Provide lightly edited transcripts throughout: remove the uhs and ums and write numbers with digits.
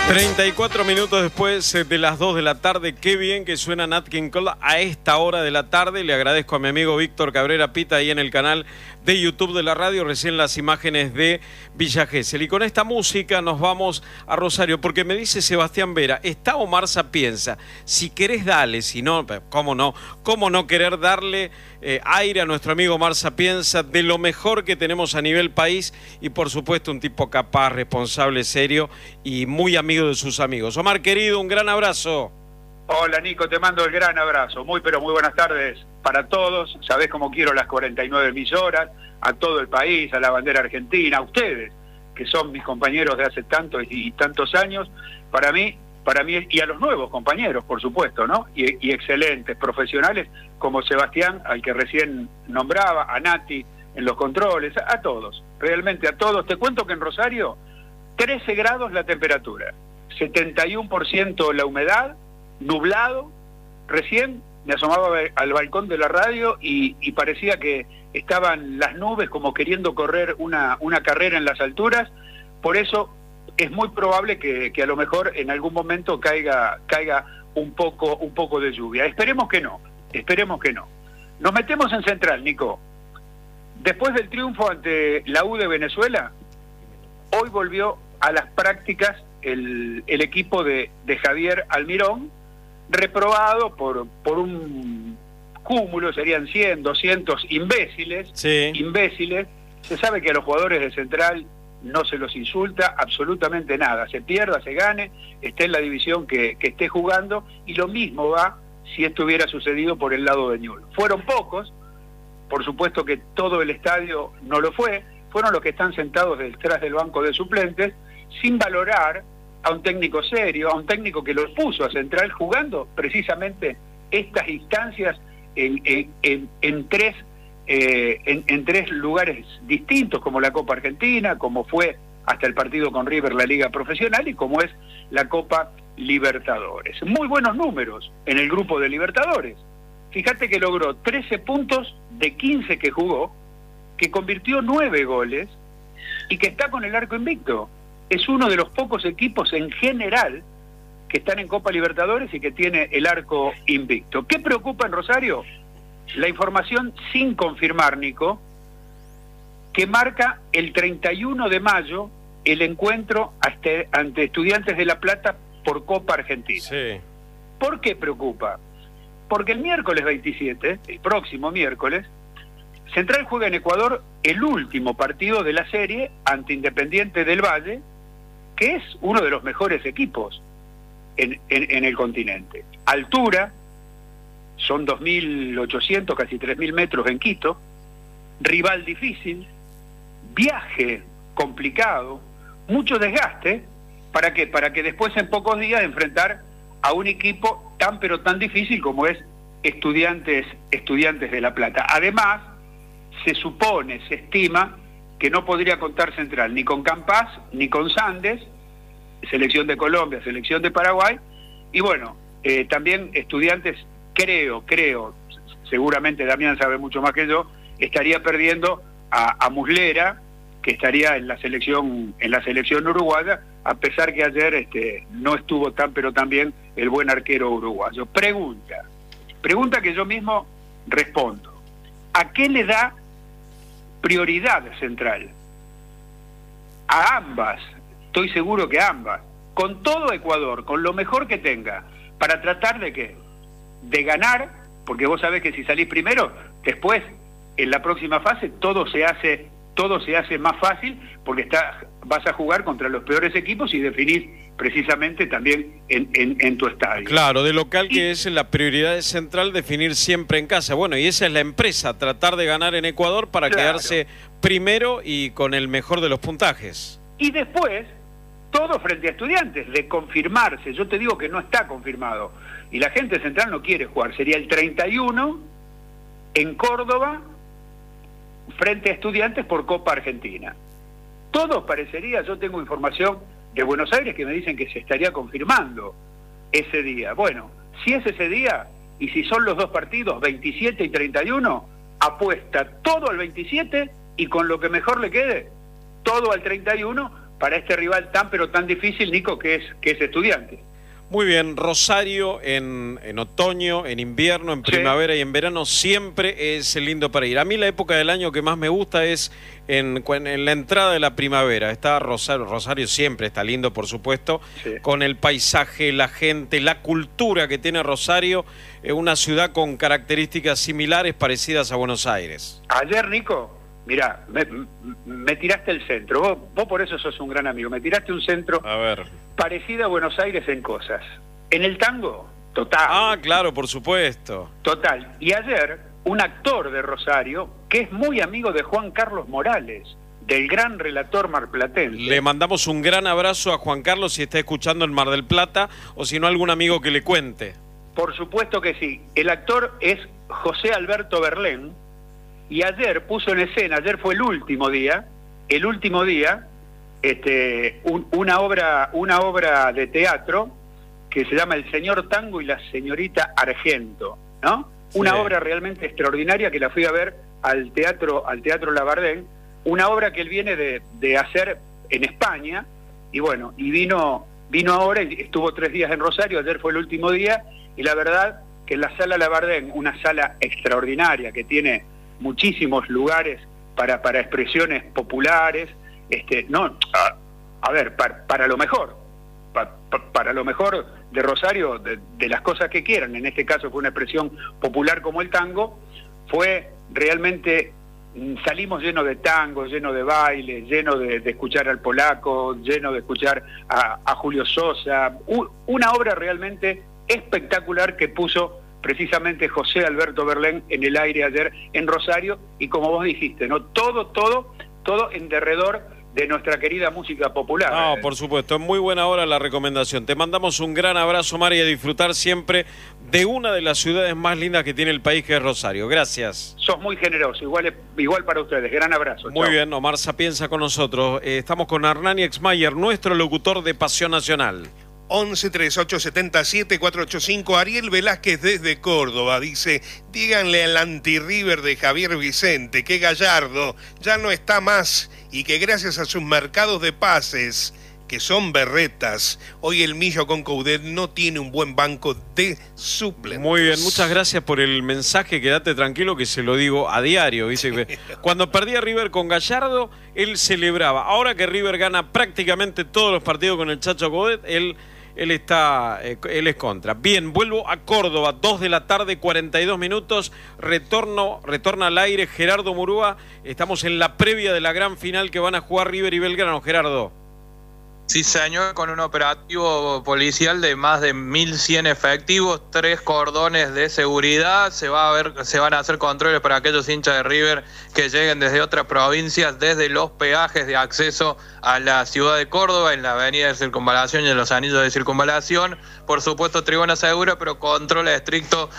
34 minutos después de las 2 de la tarde, qué bien que suena Nat King Cole a esta hora de la tarde. Le agradezco a mi amigo Víctor Cabrera Pita ahí en el canal de YouTube de la radio, recién las imágenes de Villa Gesell. Y con esta música nos vamos a Rosario, porque me dice Sebastián Vera, está Omar Sapienza, si querés dale, si no, cómo no querer darle aire a nuestro amigo Omar Sapienza, de lo mejor que tenemos a nivel país, y por supuesto un tipo capaz, responsable, serio y muy amigo de sus amigos. Omar, querido, un gran abrazo. Hola, Nico, te mando el gran abrazo. Muy buenas tardes para todos. Sabés cómo quiero las 49 emisoras, a todo el país, a la bandera argentina, a ustedes, que son mis compañeros de hace tantos y tantos años. Para mí, y a los nuevos compañeros, por supuesto, ¿no? Y excelentes profesionales como Sebastián, al que recién nombraba, a Nati en los controles, a todos, realmente a todos. Te cuento que en Rosario, 13 grados la temperatura, 71% la humedad, nublado. Recién me asomaba al balcón de la radio y parecía que estaban las nubes como queriendo correr una carrera en las alturas. Por eso es muy probable que a lo mejor en algún momento caiga un poco de lluvia. Esperemos que no. Nos metemos en Central, Nico. Después del triunfo ante la U de Venezuela, hoy volvió a las prácticas el equipo de Javier Almirón, reprobado por un cúmulo, serían 100, 200 imbéciles. Sí. Imbéciles. Se sabe que a los jugadores de Central no se los insulta absolutamente nada, se pierda, se gane, esté en la división que esté jugando, y lo mismo va si esto hubiera sucedido por el lado de Newell's. Fueron pocos, por supuesto que todo el estadio no lo fue, fueron los que están sentados detrás del banco de suplentes, sin valorar a un técnico serio, a un técnico que los puso a Central jugando precisamente estas instancias en tres lugares distintos, como la Copa Argentina, como fue hasta el partido con River, la Liga Profesional, y como es la Copa Libertadores. Muy buenos números en el grupo de Libertadores. Fíjate que logró 13 puntos de 15 que jugó, que convirtió 9 goles y que está con el arco invicto. Es uno de los pocos equipos en general que están en Copa Libertadores y que tiene el arco invicto. ¿Qué preocupa en Rosario? La información sin confirmar, Nico, que marca el 31 de mayo el encuentro ante Estudiantes de La Plata por Copa Argentina. Sí. ¿Por qué preocupa? Porque el miércoles 27, el próximo miércoles, Central juega en Ecuador el último partido de la serie ante Independiente del Valle, que es uno de los mejores equipos en el continente. Altura, son 2.800, casi 3.000 metros en Quito, rival difícil, viaje complicado, mucho desgaste. ¿Para qué? Para que después en pocos días enfrentar a un equipo tan pero tan difícil como es Estudiantes de La Plata. Además, se supone, se estima que no podría contar Central ni con Campas ni con Sandes, selección de Colombia, selección de Paraguay, y bueno, también Estudiantes, creo, seguramente Damián sabe mucho más que yo, estaría perdiendo a Muslera, que estaría en la selección uruguaya, a pesar que ayer no estuvo tan pero tan bien el buen arquero uruguayo. Pregunta que yo mismo respondo. ¿A qué le da prioridad Central? A ambas, estoy seguro que a ambas, con todo Ecuador, con lo mejor que tenga, para tratar de ¿qué? De ganar, porque vos sabés que si salís primero, después, en la próxima fase, todo se hace más fácil, porque vas a jugar contra los peores equipos y definís precisamente también en tu estadio. Claro, de local que es la prioridad de Central, definir siempre en casa. Bueno, y esa es la empresa, tratar de ganar en Ecuador para quedarse primero y con el mejor de los puntajes. Y después, todo frente a Estudiantes, de confirmarse. Yo te digo que no está confirmado. Y la gente de Central no quiere jugar. Sería el 31 en Córdoba, frente a Estudiantes por Copa Argentina. Todo parecería, yo tengo información de Buenos Aires que me dicen que se estaría confirmando ese día. Bueno, si es ese día, y si son los dos partidos, 27 y 31, apuesta todo al 27 y con lo que mejor le quede, todo al 31, para este rival tan pero tan difícil, Nico, que es Estudiantes. Muy bien, Rosario en otoño, en invierno, en primavera y en verano siempre es lindo para ir. A mí la época del año que más me gusta es en la entrada de la primavera. Está Rosario, Rosario siempre está lindo, por supuesto, con el paisaje, la gente, la cultura que tiene Rosario, una ciudad con características similares, parecidas a Buenos Aires. Ayer, Nico, mirá, me tiraste el centro, vos por eso sos un gran amigo, me tiraste un centro parecido a Buenos Aires en cosas. En el tango, total. Ah, claro, por supuesto. Total. Y ayer, un actor de Rosario, que es muy amigo de Juan Carlos Morales, del gran relator marplatense. Le mandamos un gran abrazo a Juan Carlos si está escuchando en Mar del Plata, o si no, algún amigo que le cuente. Por supuesto que sí. El actor es José Alberto Berlén, y ayer puso en escena, ayer fue el último día, una obra de teatro que se llama El Señor Tango y la Señorita Argento, ¿no? Sí. Una obra realmente extraordinaria que la fui a ver al Teatro Labardén, una obra que él viene de hacer en España, y bueno, y vino ahora y estuvo 3 días en Rosario, ayer fue el último día, y la verdad que en la Sala Labardén, una sala extraordinaria que tiene muchísimos lugares para expresiones populares, para lo mejor, para lo mejor de Rosario, de las cosas que quieran, en este caso fue una expresión popular como el tango, fue realmente, salimos llenos de tango, llenos de baile, llenos de escuchar al polaco, llenos de escuchar a Julio Sosa, una obra realmente espectacular que puso precisamente José Alberto Berlén en el aire ayer en Rosario, y como vos dijiste, ¿no? Todo en derredor de nuestra querida música popular. No, por supuesto, es muy buena hora la recomendación. Te mandamos un gran abrazo, Mar, y a disfrutar siempre de una de las ciudades más lindas que tiene el país, que es Rosario. Gracias. Sos muy generoso, igual para ustedes. Gran abrazo. Muy bien, Omar Sapienza con nosotros. Estamos con Hernán Exmayer, nuestro locutor de Pasión Nacional. 11 38 77 485. Ariel Velázquez desde Córdoba dice: díganle al anti-River de Javier Vicente que Gallardo ya no está más y que gracias a sus mercados de pases, que son berretas, hoy el Millo con Coudet no tiene un buen banco de suplentes. Muy bien, muchas gracias por el mensaje. Quédate tranquilo que se lo digo a diario. Dice, cuando perdía River con Gallardo, él celebraba. Ahora que River gana prácticamente todos los partidos con el Chacho Coudet, él es contra. Bien, vuelvo a Córdoba, 2 de la tarde, 42 minutos, retorna al aire Gerardo Murúa. Estamos en la previa de la gran final que van a jugar River y Belgrano. Gerardo. Sí, señor, con un operativo policial de más de 1.100 efectivos, 3 cordones de seguridad. Se van a hacer controles para aquellos hinchas de River que lleguen desde otras provincias, desde los peajes de acceso a la ciudad de Córdoba, en la avenida de Circunvalación y en los anillos de Circunvalación. Por supuesto, tribuna segura, pero control estricto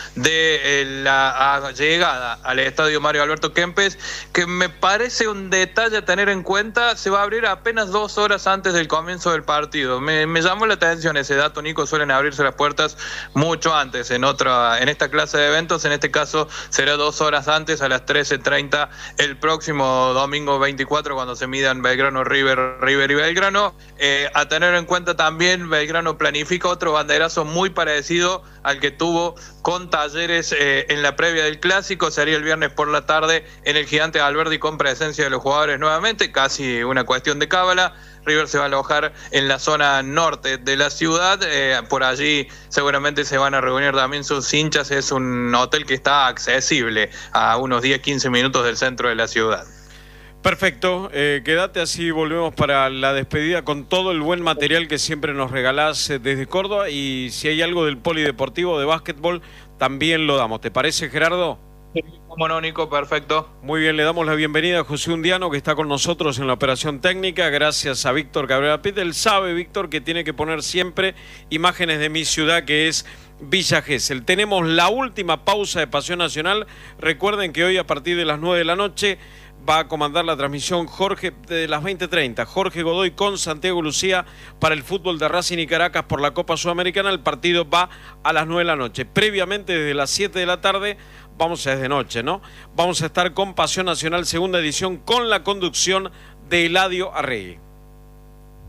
de la llegada al estadio Mario Alberto Kempes, que me parece un detalle a tener en cuenta. Se va a abrir apenas 2 horas antes del comienzo del partido. Me llamó la atención ese dato, Nico. Suelen abrirse las puertas mucho antes en esta clase de eventos. En este caso será 2 horas antes, a las 13:30 el próximo domingo 24, cuando se midan Belgrano, River y Belgrano. A tener en cuenta también, Belgrano planifica otro banderazo muy parecido al que tuvo con Talleres en la previa del Clásico. Sería el viernes por la tarde en el Gigante Alberdi, con presencia de los jugadores nuevamente, casi una cuestión de cábala. River se va a alojar en la zona norte de la ciudad, por allí seguramente se van a reunir también sus hinchas. Es un hotel que está accesible a unos 10-15 minutos del centro de la ciudad. Perfecto, quédate, así volvemos para la despedida con todo el buen material que siempre nos regalás desde Córdoba, y si hay algo del polideportivo de básquetbol también lo damos. ¿Te parece, Gerardo? Sí, cómo no, Nico, perfecto. Muy bien, le damos la bienvenida a José Undiano, que está con nosotros en la operación técnica, gracias a Víctor Cabrera Pita. Él sabe, Víctor, que tiene que poner siempre imágenes de mi ciudad, que es Villa Gesell. Tenemos la última pausa de Pasión Nacional. Recuerden que hoy, a partir de las 9 de la noche, va a comandar la transmisión Jorge, de las 20:30, Jorge Godoy con Santiago Lucía, para el fútbol de Racing y Caracas por la Copa Sudamericana. El partido va a las 9 de la noche. Previamente, desde las 7 de la tarde, desde noche, ¿no? Vamos a estar con Pasión Nacional, segunda edición, con la conducción de Eladio Arregui.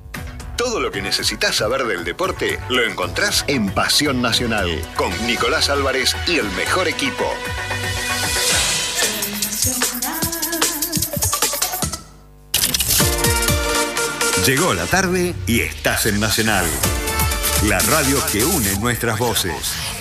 Todo lo que necesitas saber del deporte lo encontrás en Pasión Nacional, con Nicolás Álvarez y el mejor equipo. Llegó la tarde y estás en Nacional, la radio que une nuestras voces.